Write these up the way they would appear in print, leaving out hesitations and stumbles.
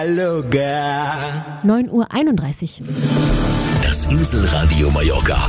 9:31 Uhr. Das Inselradio Mallorca.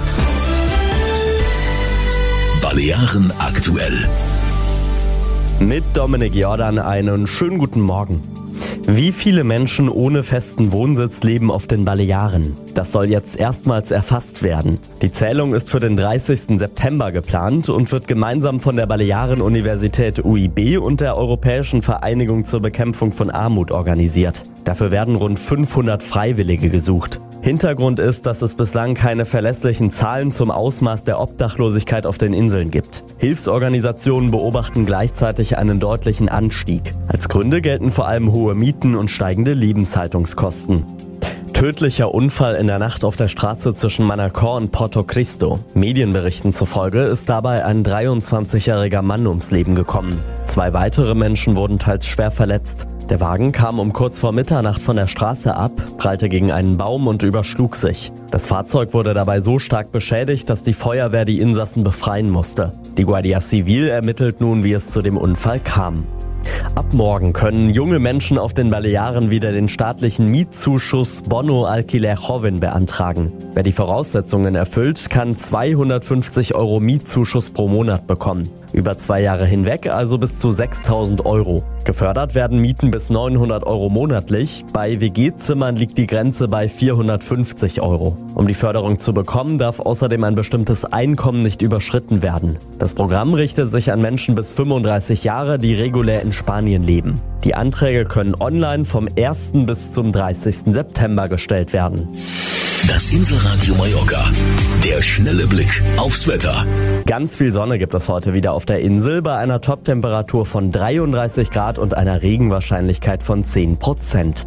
Balearen aktuell. Mit Dominik Jordan einen schönen guten Morgen. Wie viele Menschen ohne festen Wohnsitz leben auf den Balearen? Das soll jetzt erstmals erfasst werden. Die Zählung ist für den 30. September geplant und wird gemeinsam von der Balearen-Universität UIB und der Europäischen Vereinigung zur Bekämpfung von Armut organisiert. Dafür werden rund 500 Freiwillige gesucht. Hintergrund ist, dass es bislang keine verlässlichen Zahlen zum Ausmaß der Obdachlosigkeit auf den Inseln gibt. Hilfsorganisationen beobachten gleichzeitig einen deutlichen Anstieg. Als Gründe gelten vor allem hohe Mieten und steigende Lebenshaltungskosten. Tödlicher Unfall in der Nacht auf der Straße zwischen Manacor und Porto Cristo. Medienberichten zufolge ist dabei ein 23-jähriger Mann ums Leben gekommen. 2 weitere Menschen wurden teils schwer verletzt. Der Wagen kam um kurz vor Mitternacht von der Straße ab, prallte gegen einen Baum und überschlug sich. Das Fahrzeug wurde dabei so stark beschädigt, dass die Feuerwehr die Insassen befreien musste. Die Guardia Civil ermittelt nun, wie es zu dem Unfall kam. Ab morgen können junge Menschen auf den Balearen wieder den staatlichen Mietzuschuss Bono Alquiler Joven beantragen. Wer die Voraussetzungen erfüllt, kann 250 € Mietzuschuss pro Monat bekommen. Über 2 Jahre hinweg also bis zu 6.000 €. Gefördert werden Mieten bis 900 € monatlich. Bei WG-Zimmern liegt die Grenze bei 450 €. Um die Förderung zu bekommen, darf außerdem ein bestimmtes Einkommen nicht überschritten werden. Das Programm richtet sich an Menschen bis 35 Jahre, die regulär in Spanien leben. Die Anträge können online vom 1. bis zum 30. September gestellt werden. Das Inselradio Mallorca. Der schnelle Blick aufs Wetter. Ganz viel Sonne gibt es heute wieder auf der Insel bei einer Toptemperatur von 33 Grad und einer Regenwahrscheinlichkeit von 10%.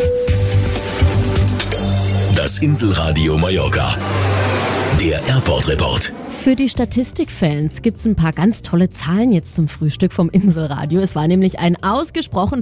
Das Inselradio Mallorca. Der Airport-Report. Für die Statistikfans gibt's ein paar ganz tolle Zahlen jetzt zum Frühstück vom Inselradio. Es war nämlich ein ausgesprochen